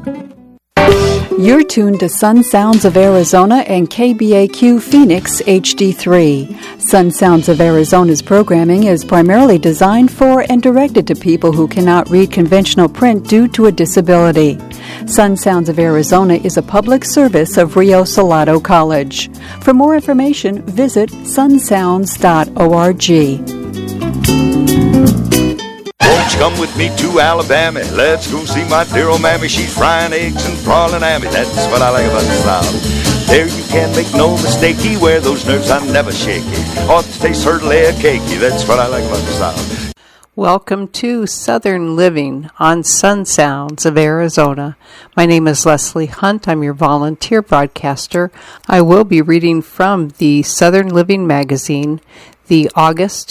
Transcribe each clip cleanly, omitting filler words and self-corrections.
You're tuned to Sun Sounds of Arizona and KBAQ Phoenix HD3. Sun Sounds of Arizona's programming is primarily designed for and directed to people who cannot read conventional print due to a disability. Sun Sounds of Arizona is a public service of Rio Salado College. For more information, visit sunsounds.org. Come with me to Alabama. Let's go see my dear old mammy. She's frying eggs and prawning at me. That's what I like about the South. There you can't make no mistakey. Where those nerves are never shaky. Ought to taste certainly a cakey. That's what I like about the South. Welcome to Southern Living on Sun Sounds of Arizona. My name is Leslie Hunt. I'm your volunteer broadcaster. I will be reading from the Southern Living magazine, the August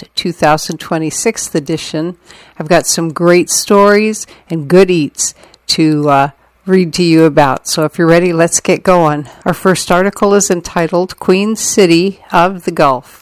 2026 edition. I've got some great stories and good eats to read to you about. So if you're ready, let's get going. Our first article is entitled Queen City of the Gulf.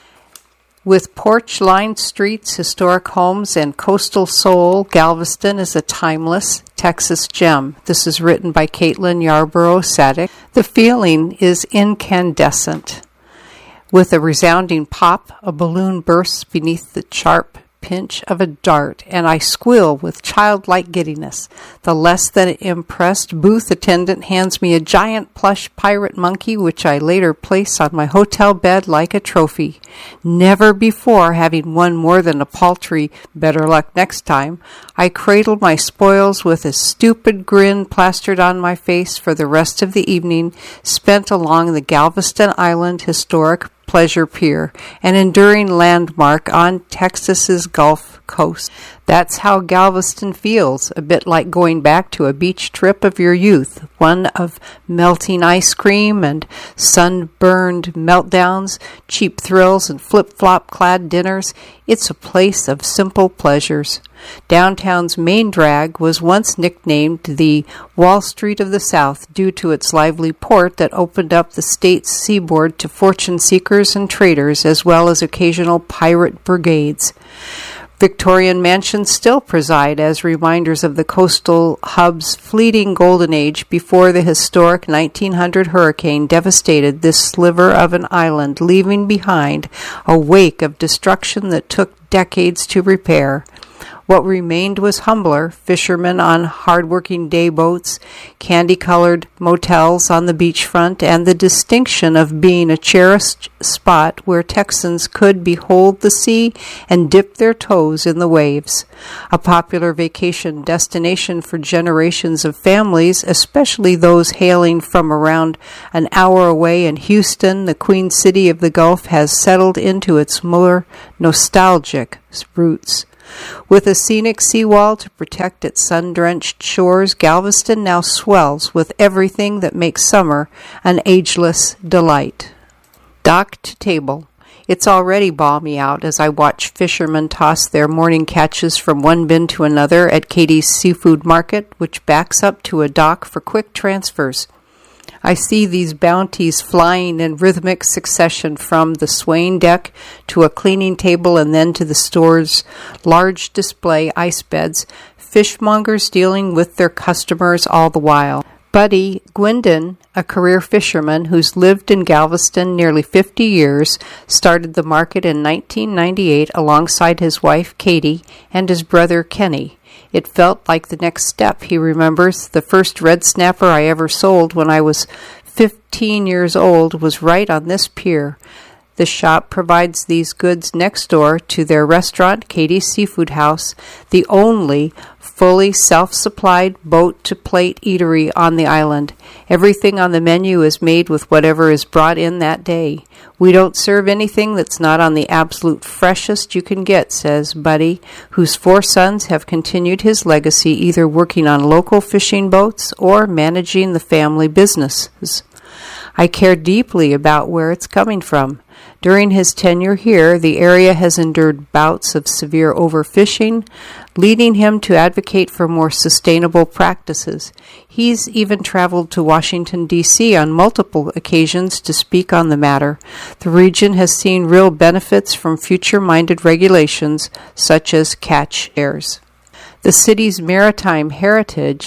With porch-lined streets, historic homes, and coastal soul, Galveston is a timeless Texas gem. This is written by Caitlin Yarborough-Sadek. The feeling is incandescent. With a resounding pop, a balloon bursts beneath the sharp pinch of a dart, and I squeal with childlike giddiness. The less than impressed booth attendant hands me a giant plush pirate monkey, which I later place on my hotel bed like a trophy. Never before having won more than a paltry "better luck next time," I cradled my spoils with a stupid grin plastered on my face for the rest of the evening spent along the Galveston Island Historic Pleasure Pier, an enduring landmark on Texas's Gulf Coast. That's how Galveston feels, a bit like going back to a beach trip of your youth, one of melting ice cream and sunburned meltdowns, cheap thrills and flip-flop clad dinners. It's a place of simple pleasures. Downtown's main drag was once nicknamed the Wall Street of the South due to its lively port that opened up the state's seaboard to fortune seekers and traders, as well as occasional pirate brigades. Victorian mansions still preside as reminders of the coastal hub's fleeting golden age before the historic 1900 hurricane devastated this sliver of an island, leaving behind a wake of destruction that took decades to repair. What remained was humbler, fishermen on hard-working day boats, candy-colored motels on the beachfront, and the distinction of being a cherished spot where Texans could behold the sea and dip their toes in the waves. A popular vacation destination for generations of families, especially those hailing from around an hour away in Houston, the Queen City of the Gulf has settled into its more nostalgic roots. With a scenic seawall to protect its sun-drenched shores, Galveston now swells with everything that makes summer an ageless delight. Dock to table. It's already balmy out as I watch fishermen toss their morning catches from one bin to another at Katie's Seafood Market, which backs up to a dock for quick transfers. I see these bounties flying in rhythmic succession from the swaying deck to a cleaning table and then to the store's large display ice beds, fishmongers dealing with their customers all the while. Buddy Gwendon, a career fisherman who's lived in Galveston nearly 50 years, started the market in 1998 alongside his wife Katie and his brother Kenny. It felt like the next step, he remembers. The first red snapper I ever sold when I was 15 years old was right on this pier. The shop provides these goods next door to their restaurant, Katie's Seafood House, the only fully self-supplied boat-to-plate eatery on the island. Everything on the menu is made with whatever is brought in that day. We don't serve anything that's not on the absolute freshest you can get, says Buddy, whose 4 sons have continued his legacy either working on local fishing boats or managing the family businesses. I care deeply about where it's coming from. During his tenure here, the area has endured bouts of severe overfishing, leading him to advocate for more sustainable practices. He's even traveled to Washington, D.C. on multiple occasions to speak on the matter. The region has seen real benefits from future-minded regulations such as catch airs. The city's maritime heritage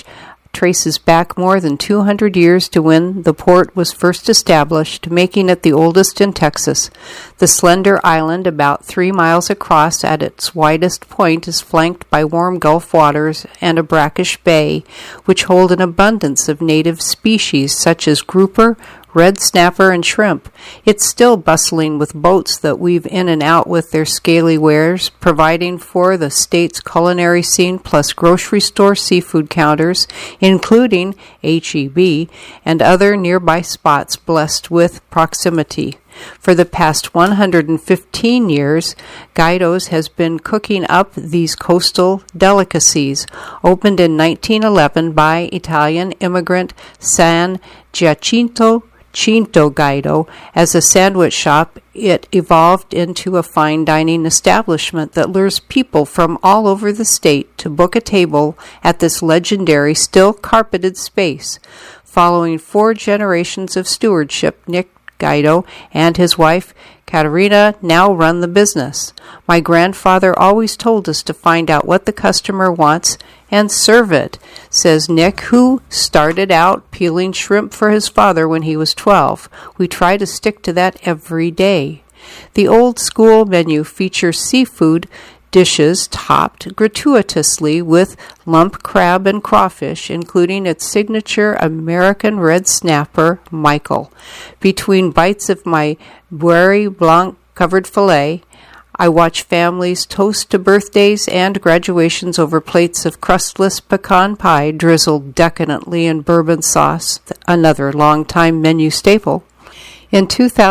traces back more than 200 years to when the port was first established, making it the oldest in Texas. The slender island, about 3 miles across at its widest point, is flanked by warm Gulf waters and a brackish bay, which hold an abundance of native species such as grouper, red snapper, and shrimp. It's still bustling with boats that weave in and out with their scaly wares, providing for the state's culinary scene, plus grocery store seafood counters, including H-E-B, and other nearby spots blessed with proximity. For the past 115 years, Guido's has been cooking up these coastal delicacies. Opened in 1911 by Italian immigrant San Giacinto Guido as a sandwich shop, it evolved into a fine dining establishment that lures people from all over the state to book a table at this legendary, still carpeted space. Following 4 generations of stewardship, Nick Guido and his wife Katerina now run the business. My grandfather always told us to find out what the customer wants and serve it, says Nick, who started out peeling shrimp for his father when he was 12. We try to stick to that every day. The old school menu features seafood dishes topped gratuitously with lump crab and crawfish, including its signature American red snapper, Michael. Between bites of my Beurre Blanc covered filet, I watch families toast to birthdays and graduations over plates of crustless pecan pie drizzled decadently in bourbon sauce, another long-time menu staple. In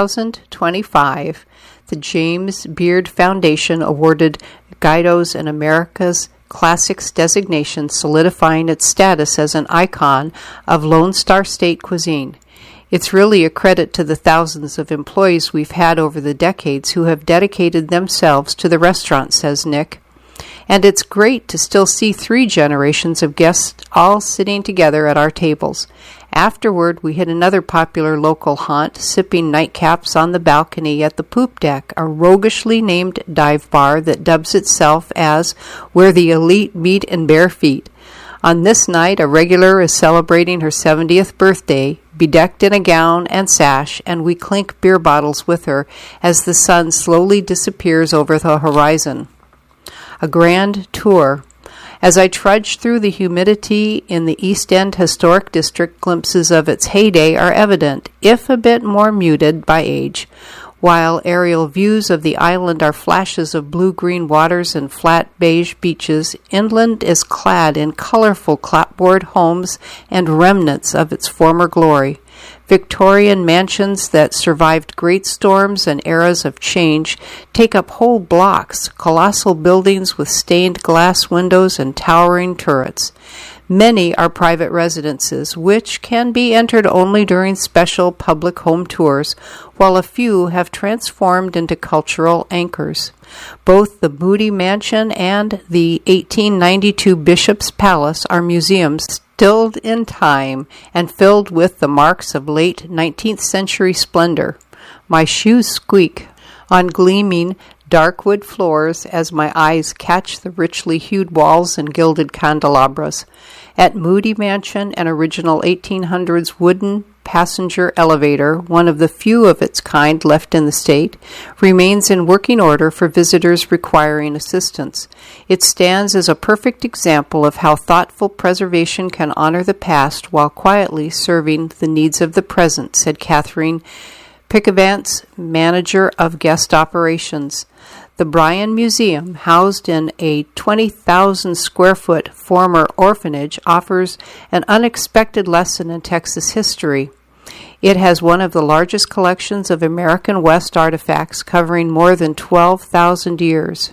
2025, the James Beard Foundation awarded Guido's an America's Classics designation, solidifying its status as an icon of Lone Star State cuisine. It's really a credit to the thousands of employees we've had over the decades who have dedicated themselves to the restaurant, says Nick. And it's great to still see 3 generations of guests all sitting together at our tables. Afterward, we hit another popular local haunt, sipping nightcaps on the balcony at the Poop Deck, a roguishly named dive bar that dubs itself as where the elite meet in bare feet. On this night, a regular is celebrating her 70th birthday, bedecked in a gown and sash, and we clink beer bottles with her as the sun slowly disappears over the horizon. A grand tour. As I trudge through the humidity in the East End Historic District, glimpses of its heyday are evident, if a bit more muted by age. While aerial views of the island are flashes of blue-green waters and flat beige beaches, inland is clad in colorful clapboard homes and remnants of its former glory. Victorian mansions that survived great storms and eras of change take up whole blocks, colossal buildings with stained glass windows and towering turrets. Many are private residences, which can be entered only during special public home tours, while a few have transformed into cultural anchors. Both the Moody Mansion and the 1892 Bishop's Palace are museums stilled in time and filled with the marks of late 19th century splendor. My shoes squeak on gleaming dark wood floors as my eyes catch the richly hued walls and gilded candelabras. At Moody Mansion, an original 1800s wooden passenger elevator, one of the few of its kind left in the state, remains in working order for visitors requiring assistance. It stands as a perfect example of how thoughtful preservation can honor the past while quietly serving the needs of the present, said Catherine Pickavants, manager of guest operations. The Bryan Museum, housed in a 20,000 square foot former orphanage, offers an unexpected lesson in Texas history. It has one of the largest collections of American West artifacts covering more than 12,000 years.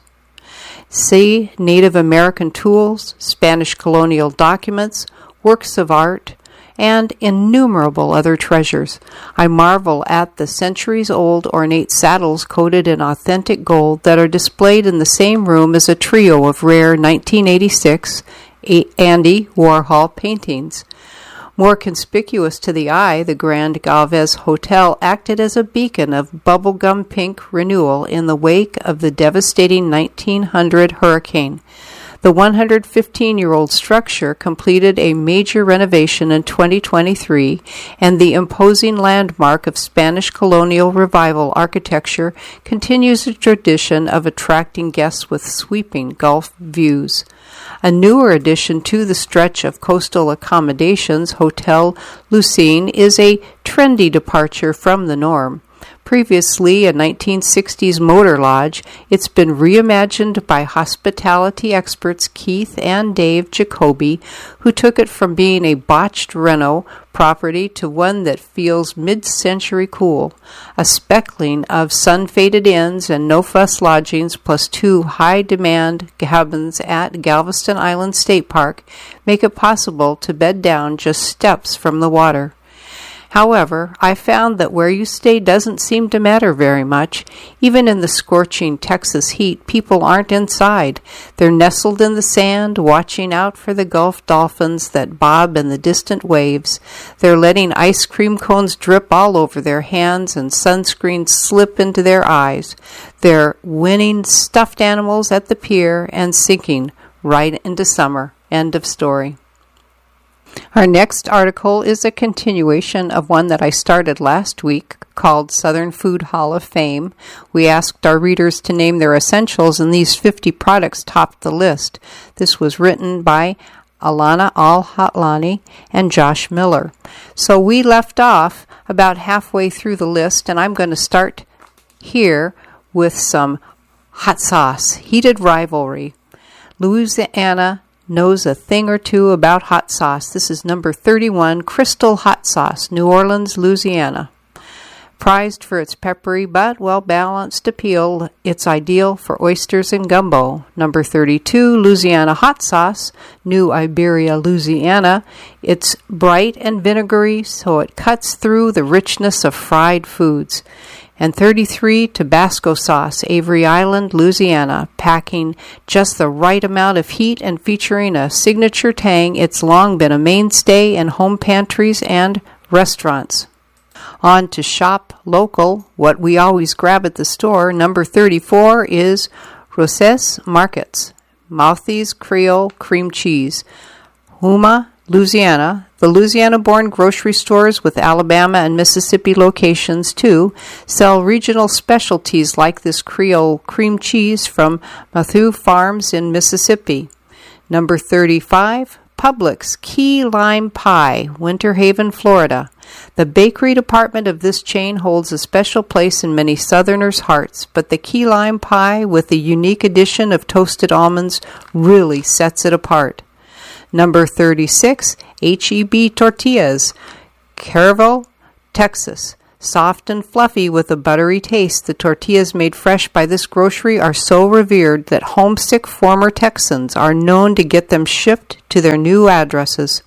See Native American tools, Spanish colonial documents, works of art, and innumerable other treasures. I marvel at the centuries-old ornate saddles coated in authentic gold that are displayed in the same room as a trio of rare 1986 Andy Warhol paintings. More conspicuous to the eye, the Grand Galvez Hotel acted as a beacon of bubblegum pink renewal in the wake of the devastating 1900 hurricane. The 115-year-old structure completed a major renovation in 2023, and the imposing landmark of Spanish colonial revival architecture continues a tradition of attracting guests with sweeping Gulf views. A newer addition to the stretch of coastal accommodations, Hotel Lucine, is a trendy departure from the norm. Previously a 1960s motor lodge, it's been reimagined by hospitality experts Keith and Dave Jacoby, who took it from being a botched reno property to one that feels mid-century cool. A speckling of sun-faded inns and no-fuss lodgings plus 2 high-demand cabins at Galveston Island State Park make it possible to bed down just steps from the water. However, I found that where you stay doesn't seem to matter very much. Even in the scorching Texas heat, people aren't inside. They're nestled in the sand, watching out for the Gulf dolphins that bob in the distant waves. They're letting ice cream cones drip all over their hands and sunscreen slip into their eyes. They're winning stuffed animals at the pier and sinking right into summer. End of story. Our next article is a continuation of one that I started last week called Southern Food Hall of Fame. We asked our readers to name their essentials, and these 50 products topped the list. This was written by Alana Al-Hatlani and Josh Miller. So we left off about halfway through the list, and I'm going to start here with some hot sauce, heated rivalry. Louisiana knows a thing or two about hot sauce. This is number 31, Crystal Hot Sauce, New Orleans, Louisiana. Prized for its peppery but well-balanced appeal, it's ideal for oysters and gumbo. Number 32, Louisiana Hot Sauce, New Iberia, Louisiana. It's bright and vinegary, so it cuts through the richness of fried foods. And 33, Tabasco Sauce, Avery Island, Louisiana, packing just the right amount of heat and featuring a signature tang. It's long been a mainstay in home pantries and restaurants. On to shop local, what we always grab at the store. Number 34 is Roces Markets, Mouthy's Creole Cream Cheese, Houma, Louisiana. The Louisiana-born grocery stores with Alabama and Mississippi locations, too, sell regional specialties like this Creole cream cheese from Mathieu Farms in Mississippi. Number 35, Publix Key Lime Pie, Winter Haven, Florida. The bakery department of this chain holds a special place in many Southerners' hearts, but the key lime pie with the unique addition of toasted almonds really sets it apart. Number 36, H-E-B Tortillas, Kerrville, Texas. Soft and fluffy with a buttery taste, the tortillas made fresh by this grocery are so revered that homesick former Texans are known to get them shipped to their new addresses.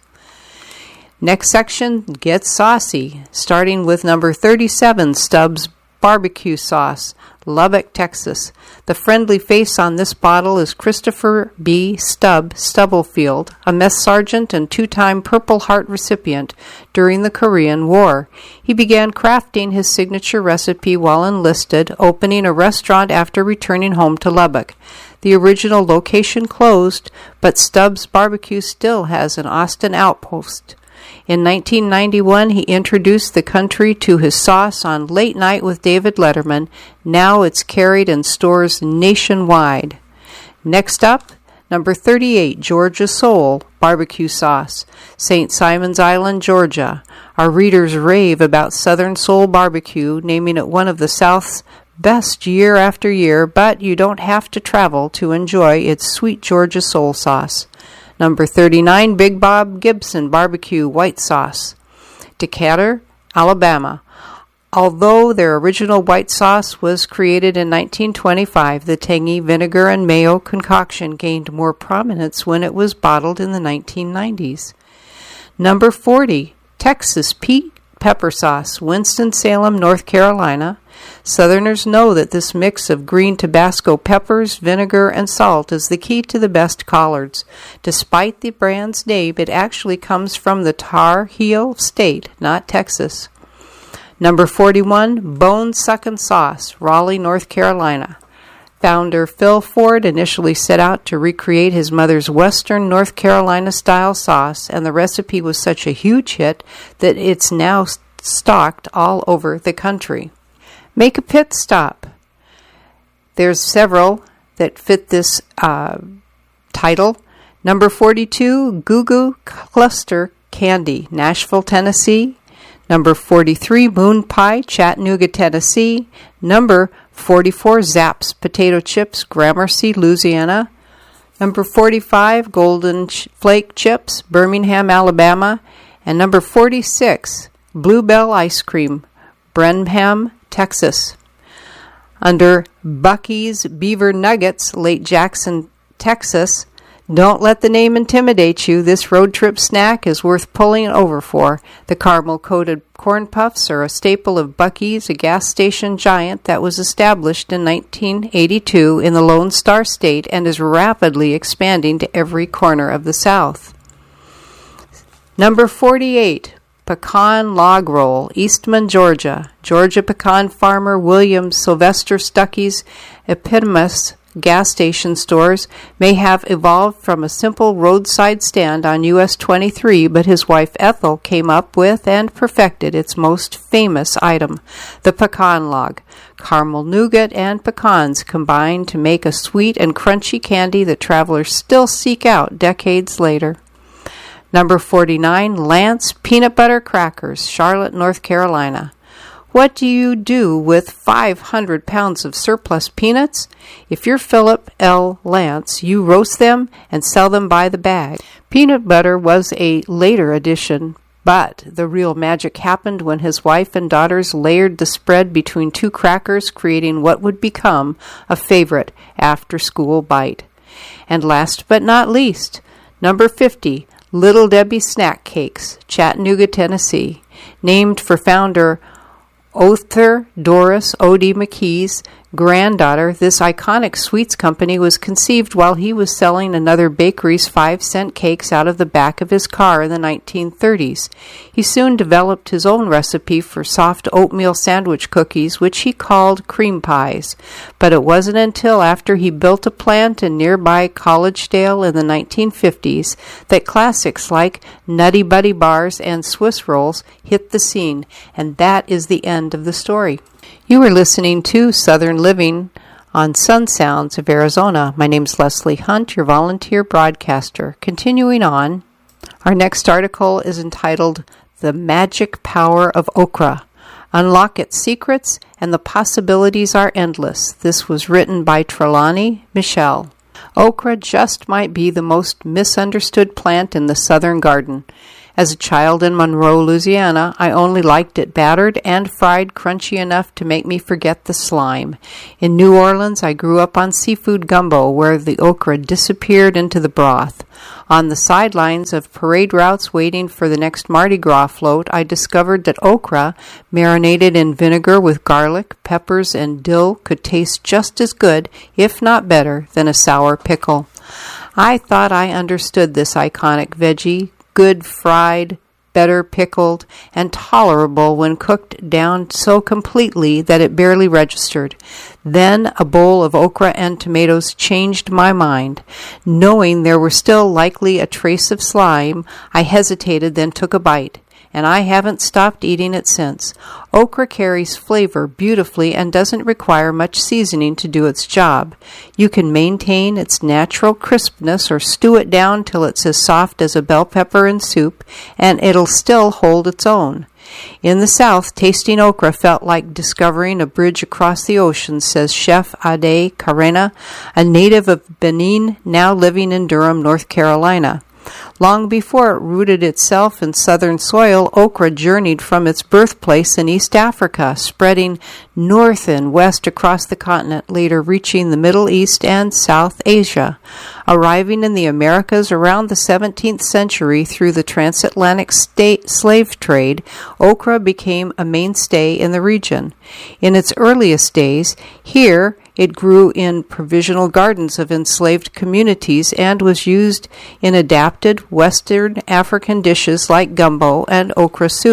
Next section gets saucy, starting with number 37, Stubbs Barbecue Sauce, Lubbock, Texas. The friendly face on this bottle is Christopher B. Stubblefield, a mess sergeant and 2-time Purple Heart recipient during the Korean War. He began crafting his signature recipe while enlisted, opening a restaurant after returning home to Lubbock. The original location closed, but Stubbs Barbecue still has an Austin outpost. In 1991, he introduced the country to his sauce on Late Night with David Letterman. Now it's carried in stores nationwide. Next up, number 38, Georgia Soul Barbecue Sauce, St. Simons Island, Georgia. Our readers rave about Southern Soul Barbecue, naming it one of the South's best year after year, but you don't have to travel to enjoy its sweet Georgia Soul sauce. Number 39, Big Bob Gibson Barbecue White Sauce, Decatur, Alabama. Although their original white sauce was created in 1925, the tangy vinegar and mayo concoction gained more prominence when it was bottled in the 1990s. Number 40, Texas Pete Pepper Sauce, Winston-Salem, North Carolina. Southerners know that this mix of green Tabasco peppers, vinegar, and salt is the key to the best collards. Despite the brand's name, it actually comes from the Tar Heel state, not Texas. Number 41, Bone Suckin' Sauce, Raleigh, North Carolina. Founder Phil Ford initially set out to recreate his mother's Western North Carolina-style sauce, and the recipe was such a huge hit that it's now stocked all over the country. Make a pit stop. There's several that fit this title. Number 42, Goo Goo Cluster Candy, Nashville, Tennessee. Number 43, Moon Pie, Chattanooga, Tennessee. Number 44, Zapp's Potato Chips, Gramercy, Louisiana. Number 45, Golden Flake Chips, Birmingham, Alabama. And number 46, Bluebell Ice Cream, Brenham, Texas. Under Bucky's Beaver Nuggets, Lake Jackson, Texas. Don't let the name intimidate you. This road trip snack is worth pulling over for. The caramel-coated corn puffs are a staple of Bucky's, a gas station giant that was established in 1982 in the Lone Star State and is rapidly expanding to every corner of the South. Number 48, Pecan Log Roll, Eastman, Georgia. Georgia pecan farmer William Sylvester Stuckey's eponymous gas station stores may have evolved from a simple roadside stand on US 23, but his wife Ethel came up with and perfected its most famous item, the pecan log. Caramel nougat and pecans combine to make a sweet and crunchy candy that travelers still seek out decades later. Number 49, Lance Peanut Butter Crackers, Charlotte, North Carolina. What do you do with 500 pounds of surplus peanuts? If you're Philip L. Lance, you roast them and sell them by the bag. Peanut butter was a later addition, but the real magic happened when his wife and daughters layered the spread between two crackers, creating what would become a favorite after-school bite. And last but not least, number 50, Little Debbie Snack Cakes, Chattanooga, Tennessee. Named for founder Othar Doris O.D. McKee's granddaughter, this iconic sweets company was conceived while he was selling another bakery's 5-cent cakes out of the back of his car in the 1930s. He soon developed his own recipe for soft oatmeal sandwich cookies, which he called cream pies. But it wasn't until after he built a plant in nearby Collegedale in the 1950s that classics like Nutty Buddy bars and Swiss rolls hit the scene, and that is the end of the story. You are listening to Southern Living on Sun Sounds of Arizona. My name is Leslie Hunt, your volunteer broadcaster. Continuing on, our next article is entitled The Magic Power of Okra. Unlock its secrets and the possibilities are endless. This was written by Trelawney Michelle. Okra just might be the most misunderstood plant in the southern garden. As a child in Monroe, Louisiana, I only liked it battered and fried crunchy enough to make me forget the slime. In New Orleans, I grew up on seafood gumbo, where the okra disappeared into the broth. On the sidelines of parade routes waiting for the next Mardi Gras float, I discovered that okra, marinated in vinegar with garlic, peppers, and dill, could taste just as good, if not better, than a sour pickle. I thought I understood this iconic veggie, good fried, better pickled, and tolerable when cooked down so completely that it barely registered. Then a bowl of okra and tomatoes changed my mind. Knowing there were still likely a trace of slime, I hesitated, then took a bite. And I haven't stopped eating it since. Okra carries flavor beautifully and doesn't require much seasoning to do its job. You can maintain its natural crispness or stew it down till it's as soft as a bell pepper in soup, and it'll still hold its own. In the South, tasting okra felt like discovering a bridge across the ocean, says Chef Ade Carena, a native of Benin, now living in Durham, North Carolina. Long before it rooted itself in southern soil, okra journeyed from its birthplace in East Africa, spreading north and west across the continent, later reaching the Middle East and South Asia. Arriving in the Americas around the 17th century through the transatlantic slave trade, okra became a mainstay in the region. In its earliest days, here it grew in provisional gardens of enslaved communities and was used in adapted Western African dishes like gumbo and okra soup.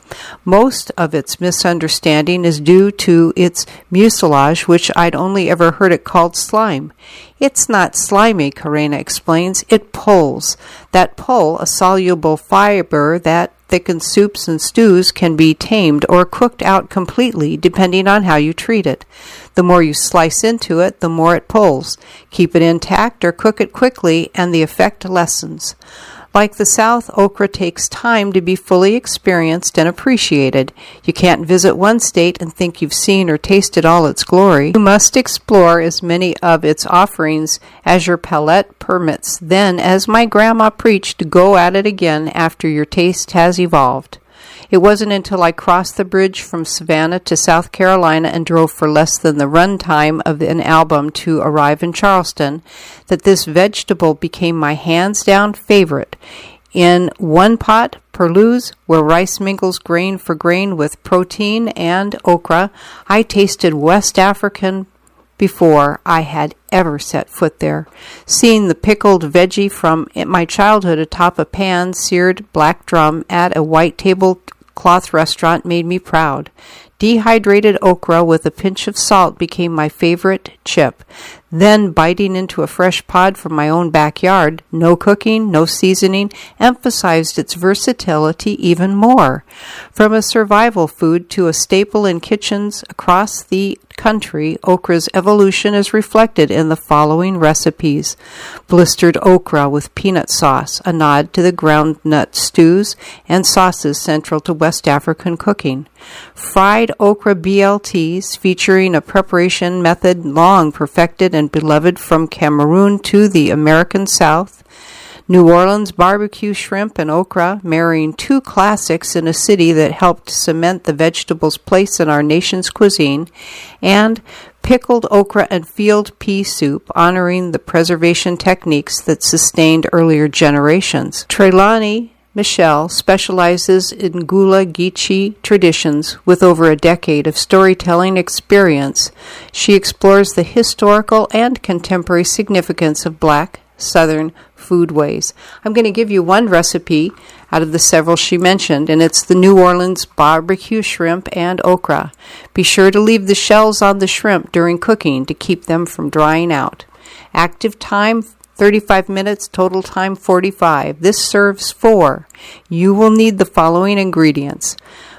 Most of its misunderstanding is due to its mucilage, which I'd only ever heard it called slime. It's not slimy, Karina explains. It pulls. That pull, a soluble fiber that thickened soups and stews, can be tamed or cooked out completely, depending on how you treat it. The more you slice into it, the more it pulls. Keep it intact or cook it quickly, and the effect lessens. Like the South, okra takes time to be fully experienced and appreciated. You can't visit one state and think you've seen or tasted all its glory. You must explore as many of its offerings as your palate permits. Then, as my grandma preached, go at it again after your taste has evolved. It wasn't until I crossed the bridge from Savannah to South Carolina and drove for less than the run time of an album to arrive in Charleston that this vegetable became my hands-down favorite. In one pot, Perluz, where rice mingles grain for grain with protein and okra, I tasted West African before I had ever set foot there. Seeing the pickled veggie from my childhood atop a pan-seared black drum at a white tablecloth restaurant made me proud. Dehydrated okra with a pinch of salt became my favorite chip. Then, biting into a fresh pod from my own backyard, no cooking, no seasoning, emphasized its versatility even more. From a survival food to a staple in kitchens across the country, okra's evolution is reflected in the following recipes. Blistered okra with peanut sauce, a nod to the ground nut stews and sauces central to West African cooking. Fried okra BLTs, featuring a preparation method long perfected and beloved from Cameroon to the American South. New Orleans barbecue shrimp and okra, marrying two classics in a city that helped cement the vegetable's place in our nation's cuisine, and pickled okra and field pea soup, honoring the preservation techniques that sustained earlier generations. Trelawney Michelle specializes in Gula Geechee traditions. With over a decade of storytelling experience, she explores the historical and contemporary significance of Black Southern foodways. I'm going to give you one recipe out of the several she mentioned, and it's the New Orleans barbecue shrimp and okra. Be sure to leave the shells on the shrimp during cooking to keep them from drying out. Active time 35 minutes, total time 45. This serves 4. You will need the following ingredients: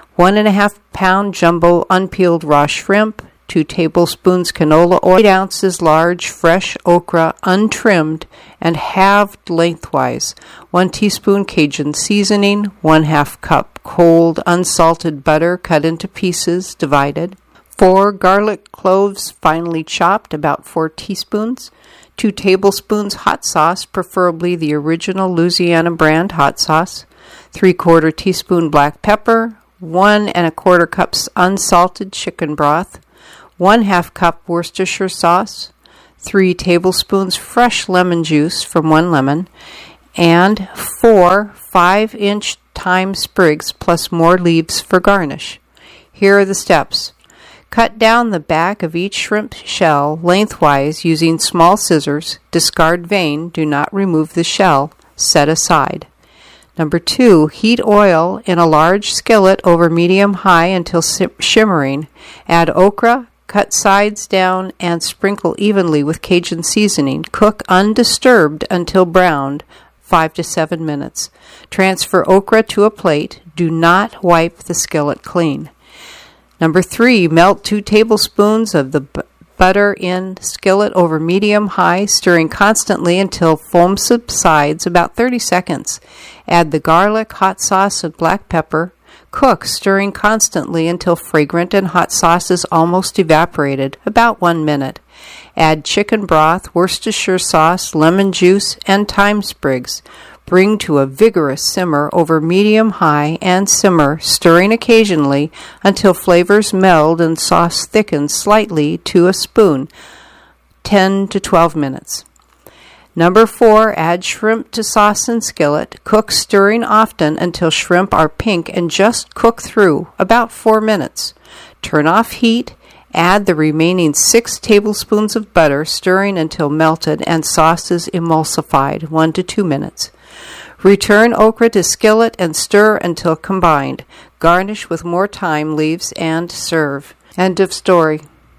1.5 pound jumbo unpeeled raw shrimp, 2 tablespoons canola oil, 8 ounces large fresh okra untrimmed and halved lengthwise, 1 teaspoon Cajun seasoning, 1/2 cup cold unsalted butter cut into pieces, divided, 4 garlic cloves finely chopped, about 4 teaspoons, 2 tablespoons hot sauce, preferably the original Louisiana brand hot sauce, 3/4 teaspoon black pepper, 1 1/4 cups unsalted chicken broth, 1/2 cup Worcestershire sauce, 3 tablespoons fresh lemon juice from 1 lemon, and 4 5-inch thyme sprigs plus more leaves for garnish. Here are the steps. Cut down the back of each shrimp shell lengthwise using small scissors. Discard vein. Do not remove the shell. Set aside. Number 2, heat oil in a large skillet over medium-high until shimmering. Add okra, cut sides down, and sprinkle evenly with Cajun seasoning. Cook undisturbed until browned, 5 to 7 minutes. Transfer okra to a plate. Do not wipe the skillet clean. Number 3, melt 2 tablespoons of the butter in skillet over medium-high, stirring constantly until foam subsides, about 30 seconds. Add the garlic, hot sauce, and black pepper. Cook, stirring constantly until fragrant and hot sauce is almost evaporated, about 1 minute. Add chicken broth, Worcestershire sauce, lemon juice, and thyme sprigs. Bring to a vigorous simmer over medium-high and simmer, stirring occasionally until flavors meld and sauce thickens slightly to a spoon, 10 to 12 minutes. Number 4, add shrimp to sauce and skillet. Cook, stirring often until shrimp are pink and just cook through, about 4 minutes. Turn off heat. Add the remaining 6 tablespoons of butter, stirring until melted and sauce is emulsified, 1 to 2 minutes. Return okra to skillet and stir until combined. Garnish with more thyme leaves and serve. End of story.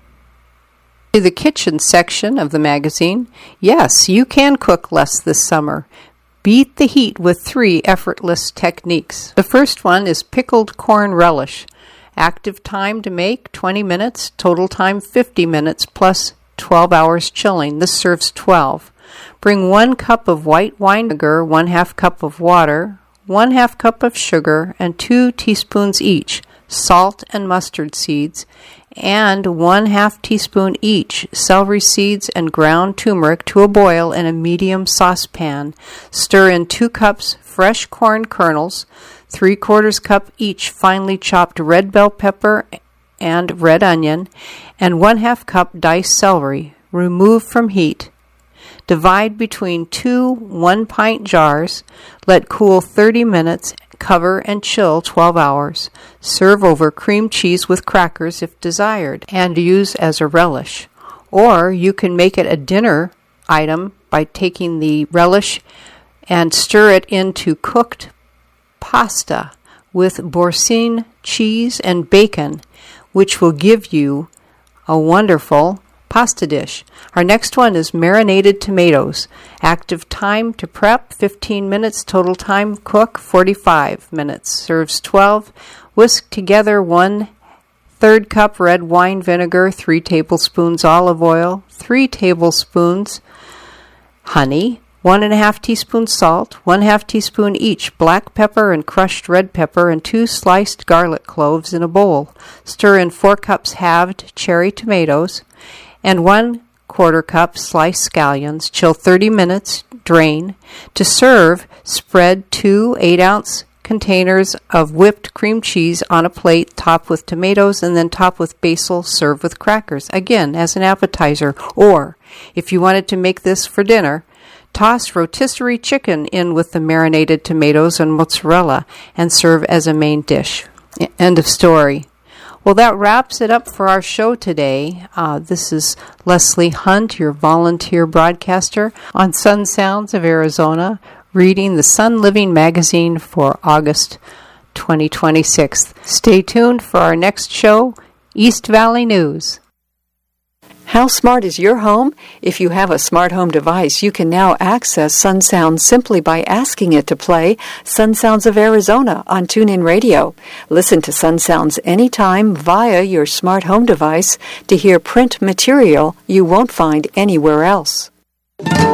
To the kitchen section of the magazine. Yes, you can cook less this summer. Beat the heat with 3 effortless techniques. The first one is pickled corn relish. Active time to make, 20 minutes. Total time, 50 minutes, plus 12 hours chilling. This serves 12. Bring 1 cup of white wine vinegar, 1/2 cup of water, 1/2 cup of sugar, and 2 teaspoons each, salt and mustard seeds, and 1/2 teaspoon each, celery seeds and ground turmeric to a boil in a medium saucepan. Stir in 2 cups fresh corn kernels, 3/4 cup each finely chopped red bell pepper and red onion, and 1/2 cup diced celery. Remove from heat. Divide between 2 1-pint jars. Let cool 30 minutes. Cover and chill 12 hours. Serve over cream cheese with crackers if desired, and use as a relish. Or you can make it a dinner item by taking the relish and stir it into cooked pasta with Boursin cheese and bacon, which will give you a wonderful pasta dish. Our next one is marinated tomatoes. Active time to prep, 15 minutes. Total time cook, 45 minutes. Serves 12. Whisk together 1/3 cup red wine vinegar, 3 tablespoons olive oil, 3 tablespoons honey, 1.5 teaspoons salt, 1/2 teaspoon each black pepper and crushed red pepper, and 2 sliced garlic cloves in a bowl. Stir in 4 cups halved cherry tomatoes and 1/4 cup sliced scallions. Chill 30 minutes. Drain. To serve, spread 2 8-ounce containers of whipped cream cheese on a plate, top with tomatoes, and then top with basil. Serve with crackers, again as an appetizer. Or, if you wanted to make this for dinner, toss rotisserie chicken in with the marinated tomatoes and mozzarella and serve as a main dish. End of story. Well, that wraps it up for our show today. This is Leslie Hunt, your volunteer broadcaster on Sun Sounds of Arizona, reading the Sun Living magazine for August 2026. Stay tuned for our next show, East Valley News. How smart is your home? If you have a smart home device, you can now access Sun Sounds simply by asking it to play Sun Sounds of Arizona on TuneIn Radio. Listen to Sun Sounds anytime via your smart home device to hear print material you won't find anywhere else.